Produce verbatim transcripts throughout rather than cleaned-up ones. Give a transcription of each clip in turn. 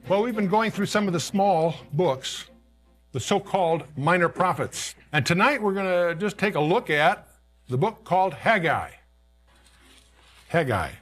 Well, we've been going through some of the small books, the so-called minor prophets. And tonight we're going to just take a look at the book called Haggai. Haggai.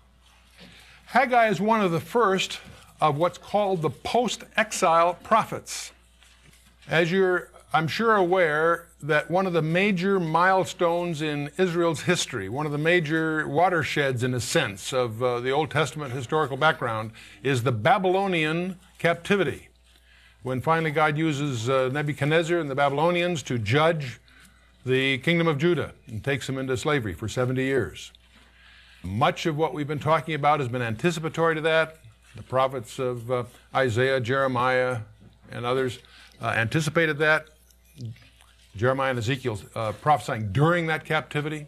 Haggai is one of the first of what's called the post-exile prophets. As you're, I'm sure, aware that one of the major milestones in Israel's history, one of the major watersheds, in a sense, of uh, the Old Testament historical background, is the Babylonian captivity, when finally God uses uh, Nebuchadnezzar and the Babylonians to judge the kingdom of Judah and takes them into slavery for seventy years. Much of what we've been talking about has been anticipatory to that. The prophets of uh, Isaiah, Jeremiah, and others uh, anticipated that. Jeremiah and Ezekiel uh, prophesying during that captivity.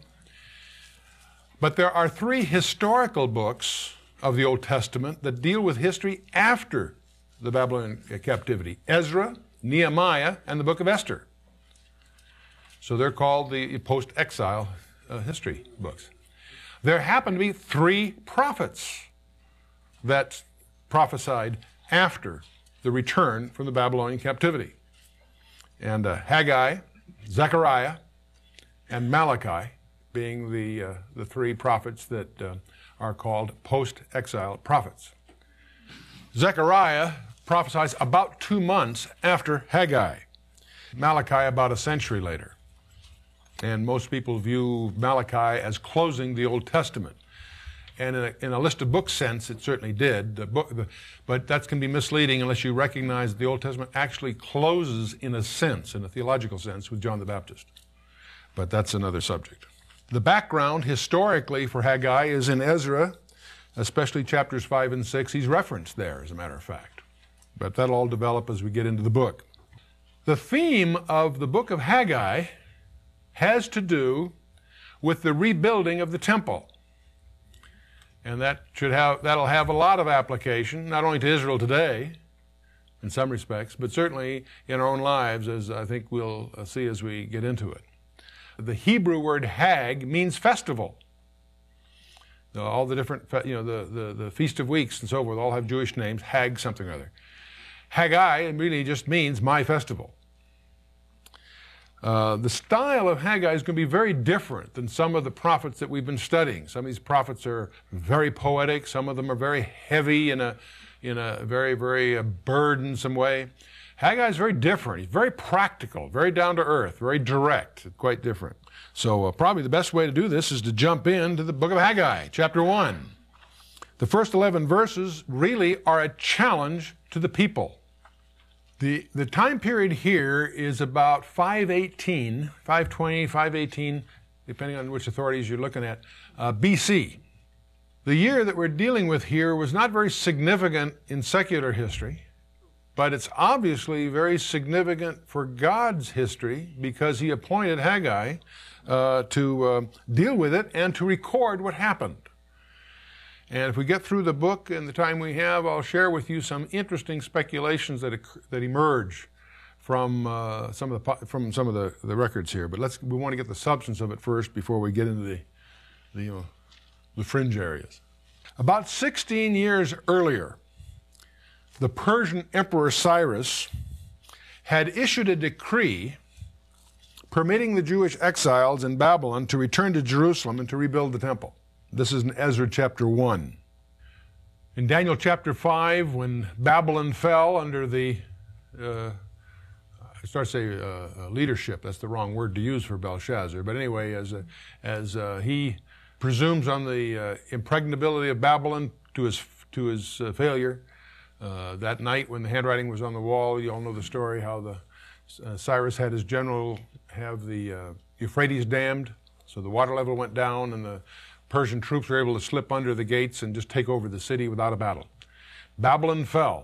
But there are three historical books of the Old Testament that deal with history after the Babylonian captivity: Ezra, Nehemiah, and the book of Esther. So they're called the post-exile uh, history books. There happen to be three prophets that prophesied after the return from the Babylonian captivity. And uh, Haggai, Zechariah, and Malachi being the, uh, the three prophets that uh, are called post-exile prophets. Zechariah prophesies about two months after Haggai. Malachi about a century later. And most people view Malachi as closing the Old Testament. And in a, in a list of book sense, it certainly did. The book, the, but that can be misleading unless you recognize that the Old Testament actually closes in a sense, in a theological sense, with John the Baptist. But that's another subject. The background historically for Haggai is in Ezra, especially chapters five and six. He's referenced there, as a matter of fact. But that'll all develop as we get into the book. The theme of the book of Haggai has to do with the rebuilding of the temple. And that should have, that'll have a lot of application, not only to Israel today, in some respects, but certainly in our own lives, as I think we'll see as we get into it. The Hebrew word Hag means festival. All the different, you know, the, the, the Feast of Weeks and so forth all have Jewish names, Hag something or other. Haggai really just means my festival. Uh, the style of Haggai is going to be very different than some of the prophets that we've been studying. Some of these prophets are very poetic. Some of them are very heavy in a, in a very, very uh, burdensome way. Haggai is very different. He's very practical, very down to earth, very direct, quite different. So uh, probably the best way to do this is to jump into the book of Haggai, chapter one. The first eleven verses really are a challenge to the people. The, the time period here is about five eighteen, five twenty, five eighteen, depending on which authorities you're looking at, uh, B C. The year that we're dealing with here was not very significant in secular history, but it's obviously very significant for God's history because he appointed Haggai uh, to uh, deal with it and to record what happened. And if we get through the book in the time we have, I'll share with you some interesting speculations that that emerge from uh, some of the from some of the, the records here. But let's we want to get the substance of it first before we get into the the, you know, the fringe areas. About sixteen years earlier, the Persian Emperor Cyrus had issued a decree permitting the Jewish exiles in Babylon to return to Jerusalem and to rebuild the temple. This is in Ezra chapter one. In Daniel chapter five, when Babylon fell under the, uh, I start to say uh, leadership, that's the wrong word to use for Belshazzar, but anyway, as, a, as uh, he presumes on the uh, impregnability of Babylon to his, to his uh, failure, uh, that night when the handwriting was on the wall, you all know the story, how the uh, Cyrus had his general have the uh, Euphrates dammed, so the water level went down and the Persian troops were able to slip under the gates and just take over the city without a battle. Babylon fell.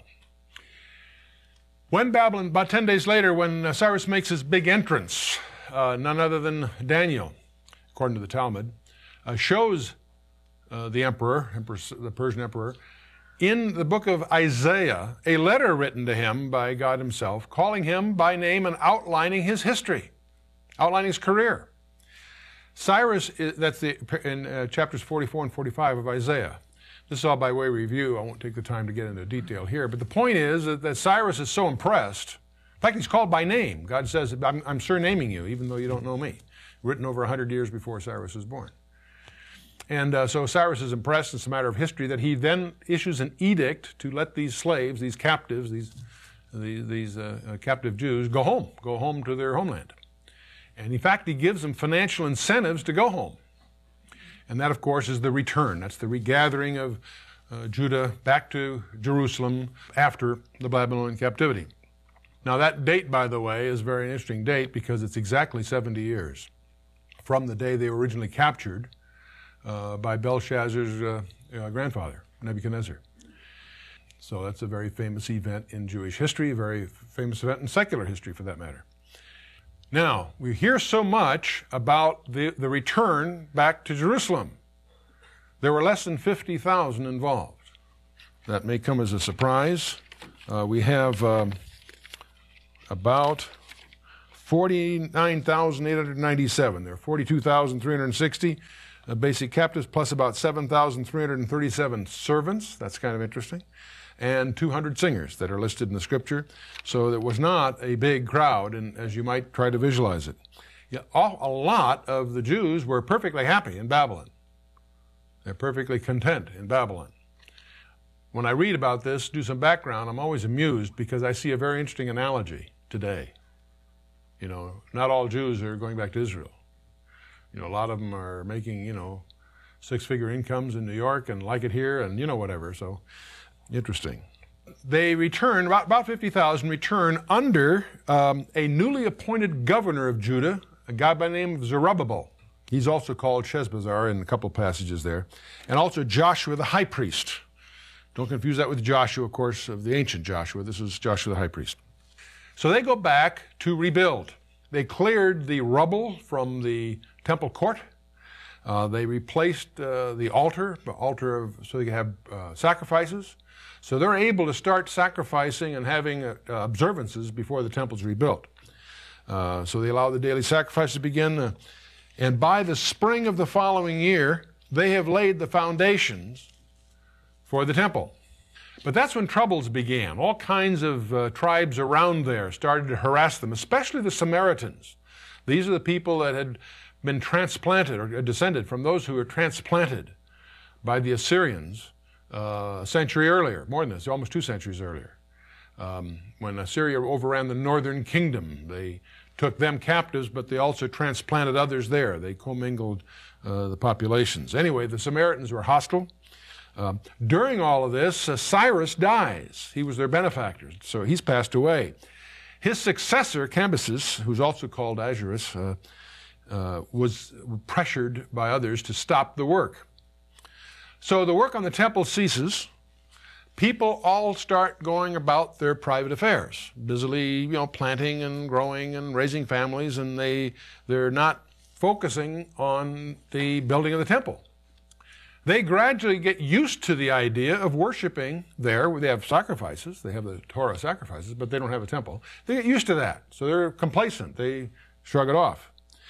When Babylon, about ten days later, when Cyrus makes his big entrance, uh, none other than Daniel, according to the Talmud, uh, shows uh, the emperor, emperor, the Persian emperor, in the book of Isaiah, a letter written to him by God himself, calling him by name and outlining his history, outlining his career. Cyrus, that's the, in uh, chapters forty-four and forty-five of Isaiah. This is all by way of review. I won't take the time to get into detail here. But the point is that, that Cyrus is so impressed. In fact, he's called by name. God says, I'm, I'm surnaming you, even though you don't know me. Written over one hundred years before Cyrus was born. And uh, so Cyrus is impressed. It's a matter of history that he then issues an edict to let these slaves, these captives, these, these, these uh, uh, captive Jews, go home, go home to their homeland. And in fact, he gives them financial incentives to go home. And that, of course, is the return. That's the regathering of uh, Judah back to Jerusalem after the Babylonian captivity. Now, that date, by the way, is a very interesting date because it's exactly seventy years from the day they were originally captured uh, by Belshazzar's uh, uh, grandfather, Nebuchadnezzar. So that's a very famous event in Jewish history, a very famous event in secular history, for that matter. Now, we hear so much about the, the return back to Jerusalem. There were less than fifty thousand involved. That may come as a surprise. Uh, we have um, about forty-nine thousand eight hundred ninety-seven. There are forty-two thousand three hundred sixty uh, basic captives, plus about seven thousand three hundred thirty-seven servants. That's kind of interesting. And two hundred singers that are listed in the scripture. So it was not a big crowd, and as you might try to visualize it. Yeah, a lot of the Jews were perfectly happy in Babylon. They're perfectly content in Babylon. When I read about this, do some background, I'm always amused because I see a very interesting analogy today. You know, not all Jews are going back to Israel. You know, a lot of them are making, you know, six-figure incomes in New York and like it here and, you know, whatever. So, interesting. They return, about, about fifty thousand return under um, a newly appointed governor of Judah, a guy by the name of Zerubbabel. He's also called Sheshbazzar in a couple passages there. And also Joshua the high priest. Don't confuse that with Joshua, of course, of the ancient Joshua. This is Joshua the high priest. So they go back to rebuild. They cleared the rubble from the temple court. Uh, they replaced uh, the altar, the altar of, so they could have uh, sacrifices. So they're able to start sacrificing and having uh, observances before the temple's rebuilt. Uh, so they allow the daily sacrifices to begin. Uh, and by the spring of the following year, they have laid the foundations for the temple. But that's when troubles began. All kinds of uh, tribes around there started to harass them, especially the Samaritans. These are the people that had been transplanted or descended from those who were transplanted by the Assyrians uh, a century earlier, more than this, almost two centuries earlier. Um, when Assyria overran the northern kingdom, they took them captives, but they also transplanted others there. They commingled uh, the populations. Anyway, the Samaritans were hostile. Uh, during all of this, uh, Cyrus dies. He was their benefactor, so he's passed away. His successor, Cambyses, who's also called Ahasuerus, uh, uh, was pressured by others to stop the work. So the work on the temple ceases. People all start going about their private affairs, busily, you know, planting and growing and raising families, and they, they're not focusing on the building of the temple. They gradually get used to the idea of worshiping there, where they have sacrifices. They have the Torah sacrifices, but they don't have a temple. They get used to that, so they're complacent. They shrug it off.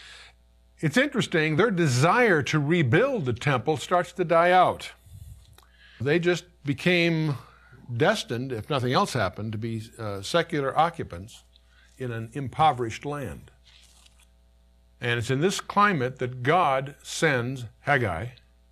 It's interesting, their desire to rebuild the temple starts to die out. They just became destined, if nothing else happened, to be uh, secular occupants in an impoverished land. And it's in this climate that God sends Haggai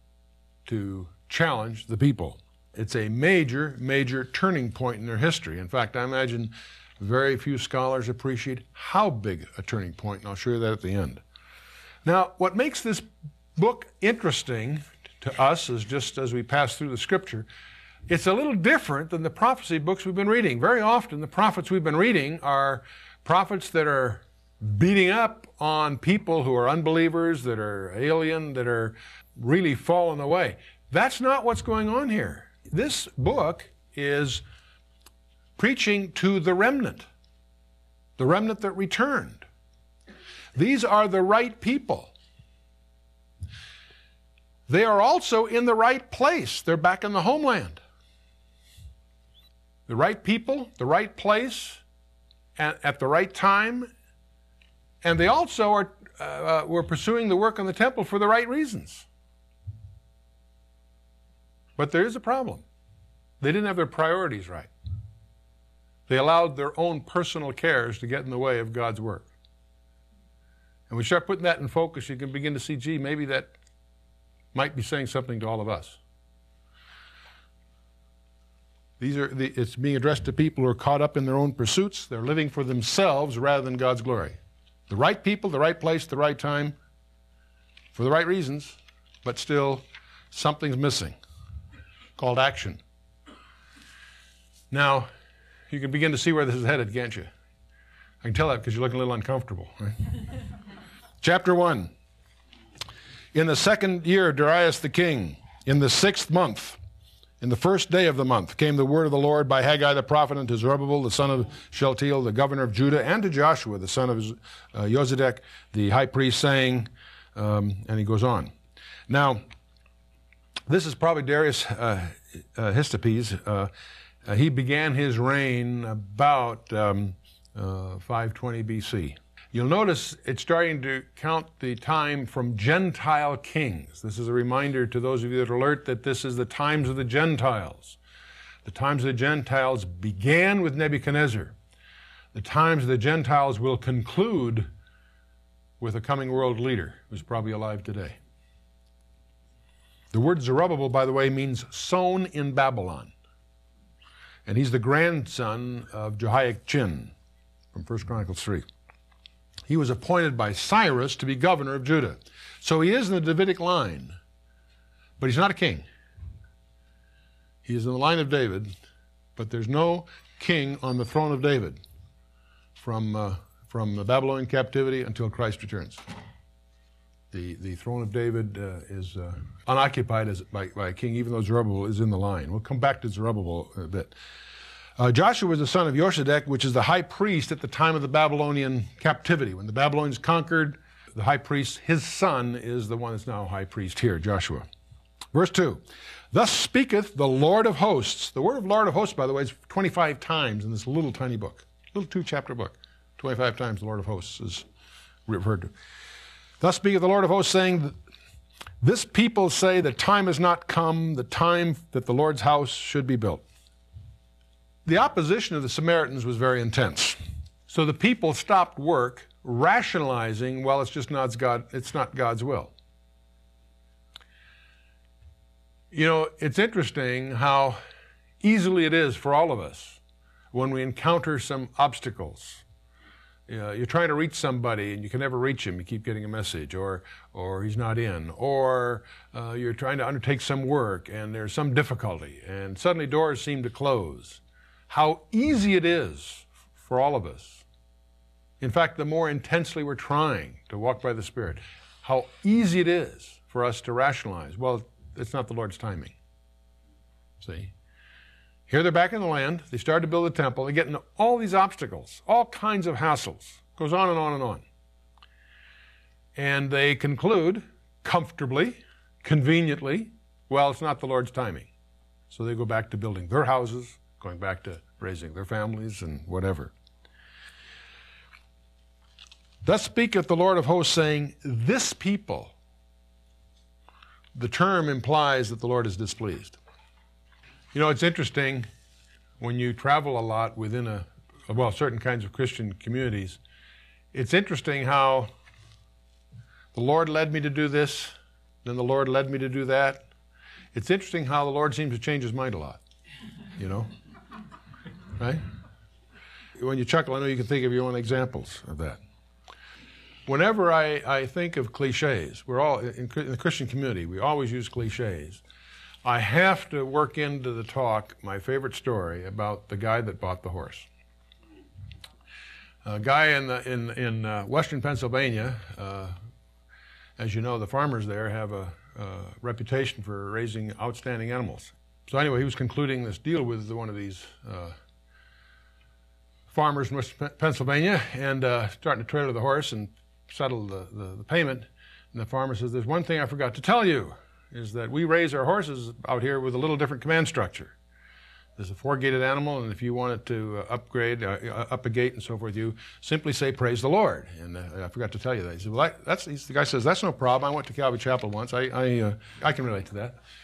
to challenge the people. It's a major, major turning point in their history. In fact, I imagine very few scholars appreciate how big a turning point, and I'll show you that at the end. Now, what makes this book interesting to us is just as we pass through the scripture, it's a little different than the prophecy books we've been reading. Very often, the prophets we've been reading are prophets that are beating up on people who are unbelievers, that are alien, that are really fallen away. That's not what's going on here. This book is preaching to the remnant, the remnant that returned. These are the right people. They are also in the right place. They're back in the homeland. The right people, the right place, and at the right time. And they also are uh, were pursuing the work on the temple for the right reasons. But there is a problem. They didn't have their priorities right. They allowed their own personal cares to get in the way of God's work. And we start putting that in focus, you can begin to see, gee, maybe that might be saying something to all of us. These are the, it's being addressed to people who are caught up in their own pursuits. They're living for themselves rather than God's glory. The right people, the right place, the right time, for the right reasons, but still something's missing, called action. Now, you can begin to see where this is headed, can't you? I can tell that because you're looking a little uncomfortable. Right? Chapter one. In the second year of Darius the king, in the sixth month, in the first day of the month, came the word of the Lord by Haggai the prophet unto Zerubbabel, the son of Shealtiel, the governor of Judah, and to Joshua, the son of uh, Josedek, the high priest, saying, um, and he goes on. Now, this is probably Darius uh, uh, Histopes. Uh, uh, he began his reign about um, uh, five twenty B C. You'll notice it's starting to count the time from Gentile kings. This is a reminder to those of you that are alert that this is the times of the Gentiles. The times of the Gentiles began with Nebuchadnezzar. The times of the Gentiles will conclude with a coming world leader who's probably alive today. The word Zerubbabel, by the way, means sown in Babylon. And he's the grandson of Jehoiachin from First Chronicles three. He was appointed by Cyrus to be governor of Judah. So he is in the Davidic line, but he's not a king. He is in the line of David, but there's no king on the throne of David from, uh, from the Babylonian captivity until Christ returns. The, the throne of David uh, is uh, unoccupied as, by, by a king, even though Zerubbabel is in the line. We'll come back to Zerubbabel in a bit. Uh, Joshua was the son of Josedek, which is the high priest at the time of the Babylonian captivity. When the Babylonians conquered, the high priest, his son, is the one that's now high priest here, Joshua. Verse two, thus speaketh the Lord of hosts. The word of Lord of hosts, by the way, is twenty-five times in this little tiny book, little two-chapter book. twenty-five times the Lord of hosts is referred to. Thus speaketh the Lord of hosts, saying, this people say the time has not come, the time that the Lord's house should be built. The opposition of the Samaritans was very intense. So the people stopped work, rationalizing, well, it's just not God, it's not God's will. You know, it's interesting how easily it is for all of us when we encounter some obstacles. You know, you're trying to reach somebody and you can never reach him. You keep getting a message, or or he's not in, or uh, you're trying to undertake some work and there's some difficulty, and suddenly doors seem to close. How easy it is for all of us. In fact, the more intensely we're trying to walk by the Spirit, how easy it is for us to rationalize, well, it's not the Lord's timing. See? Here they're back in the land. They start to build the temple. They get into all these obstacles, all kinds of hassles. Goes on and on and on. And they conclude comfortably, conveniently, well, it's not the Lord's timing. So they go back to building their houses, going back to raising their families and whatever. Thus speaketh the Lord of hosts, saying, this people. The term implies that the Lord is displeased. You know, it's interesting when you travel a lot within a, well, certain kinds of Christian communities. It's interesting how the Lord led me to do this, then the Lord led me to do that. It's interesting how the Lord seems to change his mind a lot, you know? Right? When you chuckle, I know you can think of your own examples of that. Whenever I, I think of cliches, we're all, in, in the Christian community, we always use cliches. I have to work into the talk my favorite story about the guy that bought the horse. A guy in, the, in, in uh, western Pennsylvania, uh, as you know, the farmers there have a, a reputation for raising outstanding animals. So anyway, he was concluding this deal with one of these uh, farmers in western Pennsylvania and uh, starting to trailer the horse and settle the, the, the payment. And the farmer says, there's one thing I forgot to tell you, is that we raise our horses out here with a little different command structure. There's a four-gated animal, and if you wanted to uh, upgrade, uh, up a gate and so forth, you simply say, praise the Lord. And uh, I forgot to tell you that. He said, well, I, that's, the guy says, that's no problem. I went to Calvary Chapel once. I, I, uh, I can relate to that.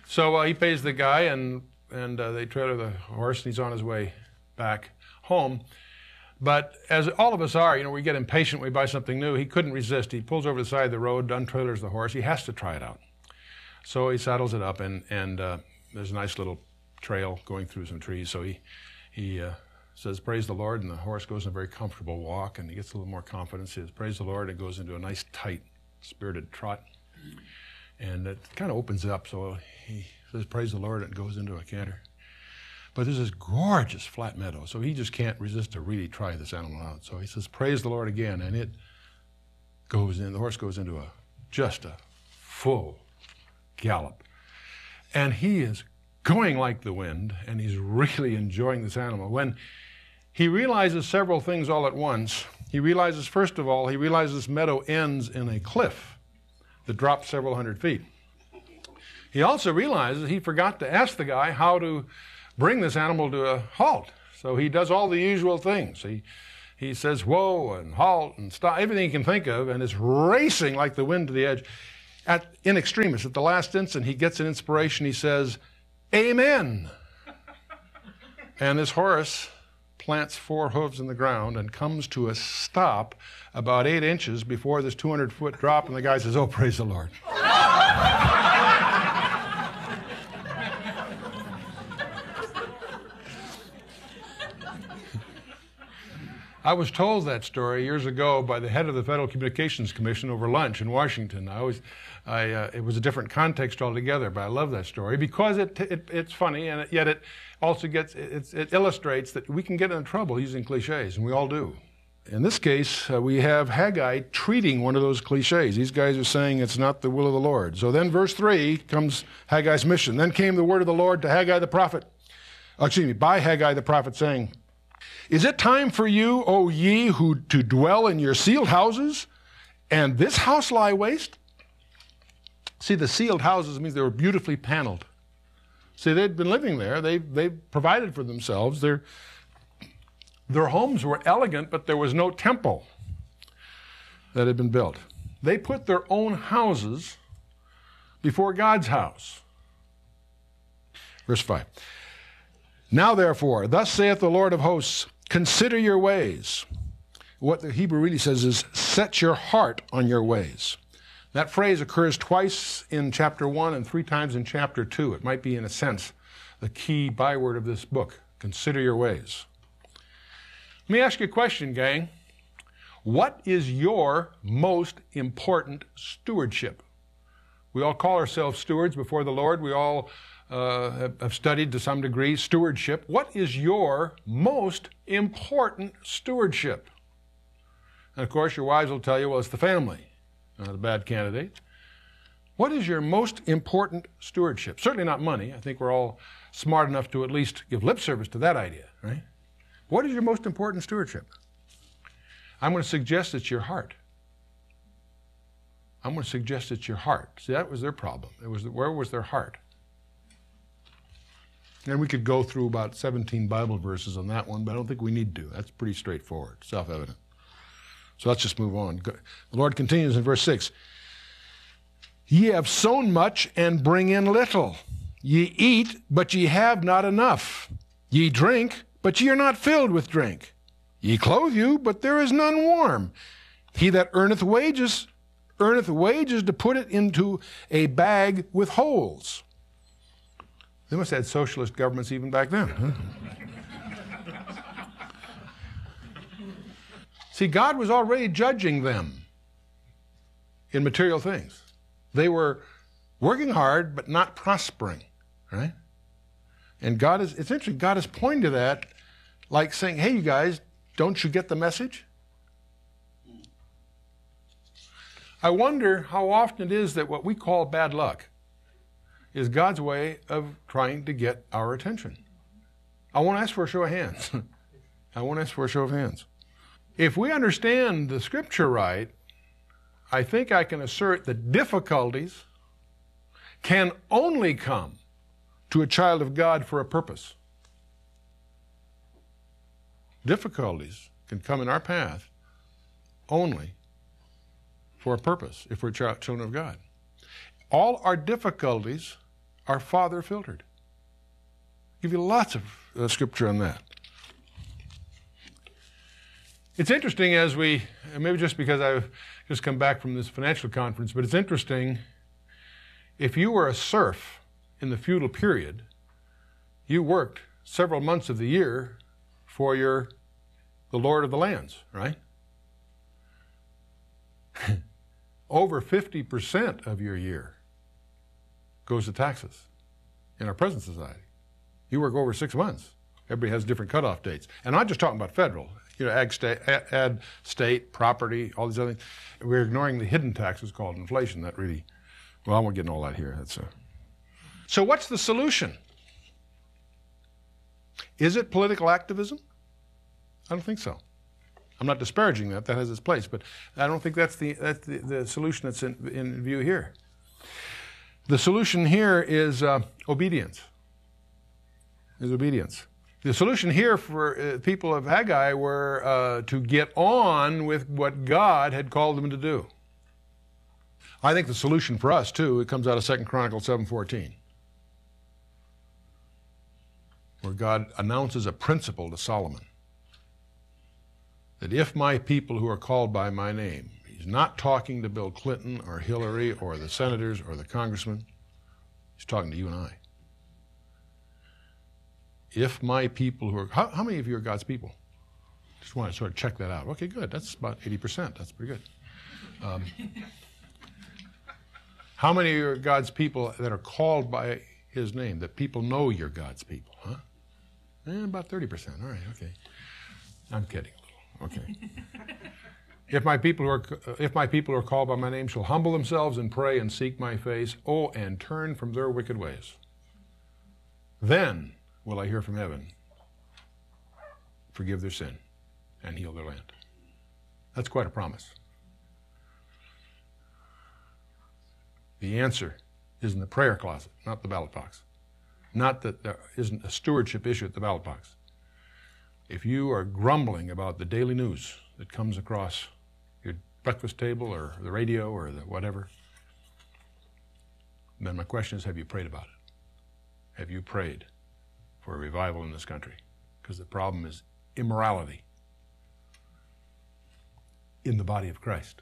So uh, he pays the guy, and, and uh, they trailer the horse, and he's on his way back home. But as all of us are, you know, we get impatient, we buy something new. He couldn't resist. He pulls over the side of the road, untrailers the horse. He has to try it out. So he saddles it up, and, and uh, there's a nice little trail going through some trees. So he, he uh, says, praise the Lord, and the horse goes in a very comfortable walk, and he gets a little more confidence. He says, praise the Lord, and goes into a nice, tight, spirited trot. And it kind of opens up, so he says, praise the Lord, and goes into a canter. But there's this gorgeous flat meadow, so he just can't resist to really try this animal out. So he says, praise the Lord again, and it goes in, the horse goes into a just a full gallop. And he is going like the wind, and he's really enjoying this animal. When he realizes several things all at once, he realizes, first of all, he realizes this meadow ends in a cliff that drops several hundred feet. He also realizes he forgot to ask the guy how to bring this animal to a halt. So he does all the usual things. He, he says, whoa, and halt, and stop, everything he can think of, and is racing like the wind to the edge. At, in extremis, at the last instant, he gets an inspiration. He says, amen. And this horse plants four hooves in the ground and comes to a stop about eight inches before this two hundred foot drop, and the guy says, oh, praise the Lord. I was told that story years ago by the head of the Federal Communications Commission over lunch in Washington. I always, I, uh, it was a different context altogether, but I love that story because it, it it's funny, and it, yet it also gets it, it illustrates that we can get into trouble using cliches, and we all do. In this case, uh, we have Haggai treating one of those cliches. These guys are saying it's not the will of the Lord. So then, verse three comes Haggai's mission. Then came the word of the Lord to Haggai the prophet. Oh, excuse me, by Haggai the prophet, saying, is it time for you, O ye, who to dwell in your sealed houses, and this house lie waste? See, the sealed houses means they were beautifully paneled. See, they'd been living there. They they provided for themselves. Their, their homes were elegant, but there was no temple that had been built. They put their own houses before God's house. Verse five. Now, therefore, thus saith the Lord of hosts, consider your ways. What the Hebrew really says is, set your heart on your ways. That phrase occurs twice in chapter one and three times in chapter two. It might be, in a sense, the key byword of this book. Consider your ways. Let me ask you a question, gang. What is your most important stewardship? We all call ourselves stewards before the Lord. We all uh, have, have studied to some degree stewardship. What is your most important stewardship? And of course, your wives will tell you, well, it's the family. Not a bad candidate. What is your most important stewardship? Certainly not money. I think we're all smart enough to at least give lip service to that idea, right? What is your most important stewardship? I'm going to suggest it's your heart. I'm going to suggest it's your heart. See, that was their problem. It was, where was their heart? And we could go through about seventeen Bible verses on that one, but I don't think we need to. That's pretty straightforward, self-evident. So let's just move on. The Lord continues in verse six. Ye have sown much and bring in little. Ye eat, but ye have not enough. Ye drink, but ye are not filled with drink. Ye clothe you, but there is none warm. He that earneth wages, earneth wages to put it into a bag with holes. They must have had socialist governments even back then. Huh? See, God was already judging them in material things. They were working hard, but not prospering, right? And God is, it's interesting, God is pointing to that like saying, hey, you guys, don't you get the message? I wonder how often it is that what we call bad luck is God's way of trying to get our attention. I want to ask for a show of hands. I want to ask for a show of hands. If we understand the scripture right, I think I can assert that difficulties can only come to a child of God for a purpose. Difficulties can come in our path only for a purpose if we're ch- children of God. All our difficulties are father filtered. I'll give you lots of uh, scripture on that. It's interesting as we, maybe just because I've just come back from this financial conference, but it's interesting, if you were a serf in the feudal period, you worked several months of the year for your, the lord of the lands, right? Over fifty percent of your year goes to taxes in our present society. You work over six months. Everybody has different cutoff dates. And I'm not just talking about federal. You know, ag state, ad state, property, all these other things. We're ignoring the hidden taxes called inflation. That really, well, I won't get into all that here. That's a... So what's the solution? Is it political activism? I don't think so. I'm not disparaging that. That has its place. But I don't think that's the, that's the, the solution that's in, in view here. The solution here is uh, obedience. Is obedience. The solution here for uh, people of Haggai were uh, to get on with what God had called them to do. I think the solution for us, too, it comes out of Second Chronicles seven fourteen, where God announces a principle to Solomon, that if my people who are called by my name, he's not talking to Bill Clinton or Hillary or the senators or the congressmen, he's talking to you and I. If my people who are, how, how many of you are God's people? Just want to sort of check that out. Okay, good. That's about eighty percent. That's pretty good. Um, how many are God's people that are called by his name, that people know you're God's people? Huh? Eh, about thirty percent. All right, okay. I'm kidding a little. Okay. If my people who are, if my people who are called by my name shall humble themselves and pray and seek my face, oh, and turn from their wicked ways, then will I hear from heaven, forgive their sin, and heal their land. That's quite a promise. The answer is in the prayer closet, not the ballot box. Not that there isn't a stewardship issue at the ballot box. If you are grumbling about the daily news that comes across your breakfast table or the radio or the whatever, then my question is, have you prayed about it? Have you prayed for a revival in this country? Because the problem is immorality in the body of Christ.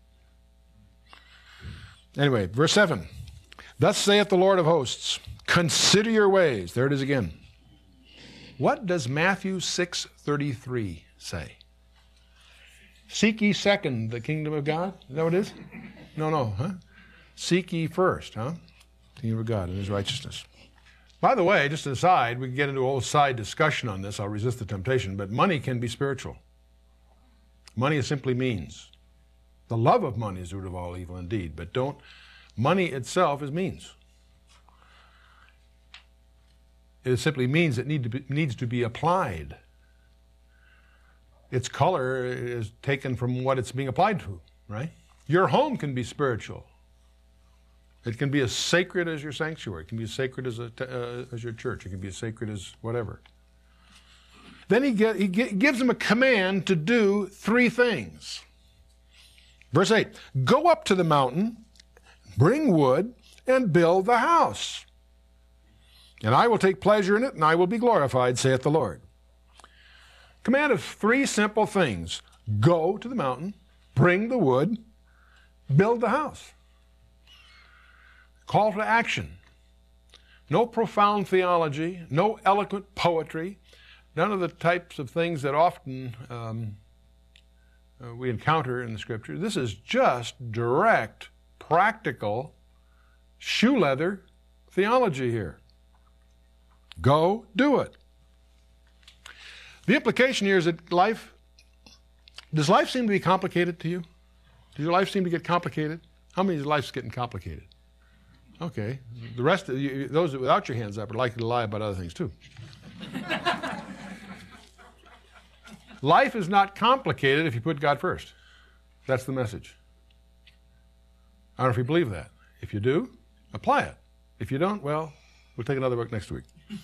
Anyway, verse seven. Thus saith the Lord of hosts, consider your ways. There it is again. What does Matthew six thirty-three say? Seek ye second the kingdom of God? Is that what it is? No, no, huh? Seek ye first, huh? The kingdom of God and his righteousness. By the way, just an aside, we can get into a whole side discussion on this. I'll resist the temptation, but money can be spiritual. Money is simply means. The love of money is the root of all evil indeed, but don't, money itself is means. It simply means it need to be, needs to be applied. Its color is taken from what it's being applied to, right? Your home can be spiritual. It can be as sacred as your sanctuary. It can be as sacred as, a, uh, as your church. It can be as sacred as whatever. Then he, get, he get, gives them a command to do three things. Verse eight, go up to the mountain, bring wood, and build the house. And I will take pleasure in it, and I will be glorified, saith the Lord. Command of three simple things. Go to the mountain, bring the wood, build the house. Call to action. No profound theology, no eloquent poetry, none of the types of things that often um, uh, we encounter in the Scripture. This is just direct, practical, shoe leather theology here. Go do it. The implication here is that life, does life seem to be complicated to you? Does your life seem to get complicated? How many of your life's getting complicated? Okay. The rest of you, those without your hands up are likely to lie about other things too. Life is not complicated if you put God first. That's the message. I don't know if you believe that. If you do, apply it. If you don't, well, we'll take another look next week.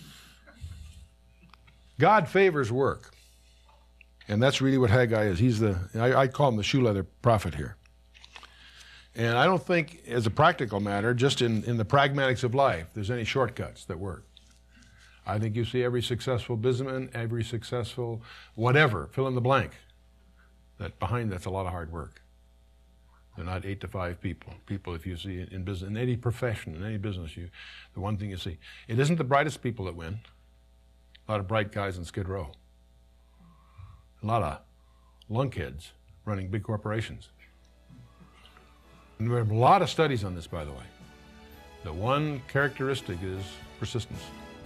God favors work. And that's really what Haggai is. He's the, I, I call him the shoe leather prophet here. And I don't think, as a practical matter, just in, in the pragmatics of life, there's any shortcuts that work. I think you see every successful businessman, every successful whatever, fill in the blank, that behind that's a lot of hard work. They're not eight to five people. People, if you see in business, in any profession, in any business, you, the one thing you see, it isn't the brightest people that win. A lot of bright guys in Skid Row. A lot of lunkheads running big corporations. And we have a lot of studies on this, by the way. The one characteristic is persistence.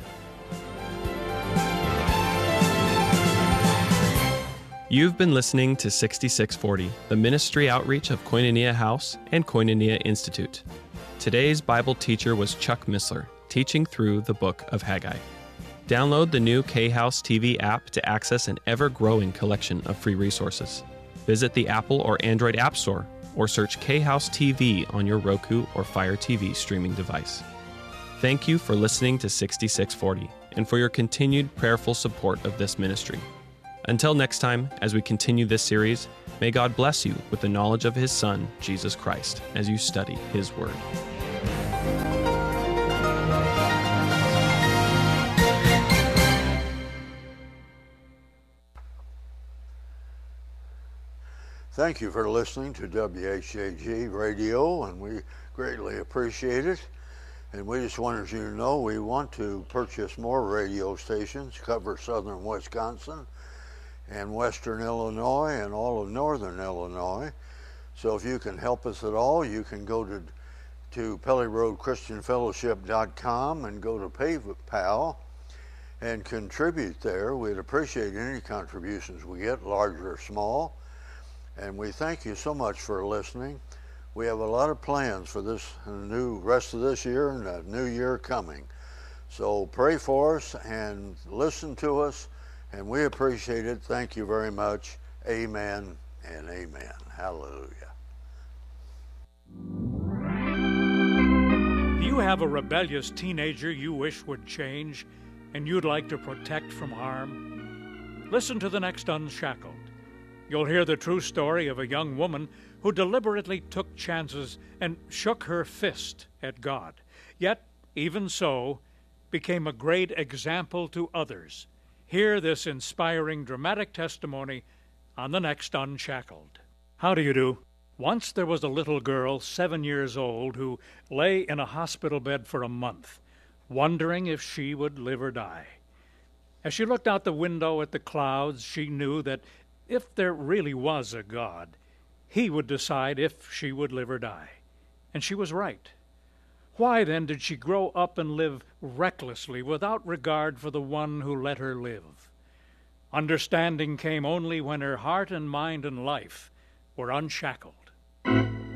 You've been listening to sixty-six forty, the ministry outreach of Koinonia House and Koinonia Institute. Today's Bible teacher was Chuck Missler, teaching through the book of Haggai. Download the new K-House T V app to access an ever-growing collection of free resources. Visit the Apple or Android App Store, or search K-House T V on your Roku or Fire T V streaming device. Thank you for listening to sixty-six forty, and for your continued prayerful support of this ministry. Until next time, as we continue this series, may God bless you with the knowledge of His Son, Jesus Christ, as you study His Word. Thank you for listening to W H A G Radio, and we greatly appreciate it. And we just wanted you to know we want to purchase more radio stations, cover southern Wisconsin and western Illinois and all of northern Illinois. So if you can help us at all, you can go to to Pelly Road Christian Fellowship dot com and go to PayPal and contribute there. We'd appreciate any contributions we get, large or small. And we thank you so much for listening. We have a lot of plans for this new rest of this year and a new year coming. So pray for us and listen to us, and we appreciate it. Thank you very much. Amen and amen. Hallelujah. You have a rebellious teenager you wish would change and you'd like to protect from harm? Listen to the next Unshackled. You'll hear the true story of a young woman who deliberately took chances and shook her fist at God, yet, even so, became a great example to others. Hear this inspiring, dramatic testimony on the next Unshackled. How do you do? Once there was a little girl, seven years old, who lay in a hospital bed for a month, wondering if she would live or die. As she looked out the window at the clouds, she knew that if there really was a God, He would decide if she would live or die. And she was right. Why then did she grow up and live recklessly, without regard for the one who let her live? Understanding came only when her heart and mind and life were unshackled.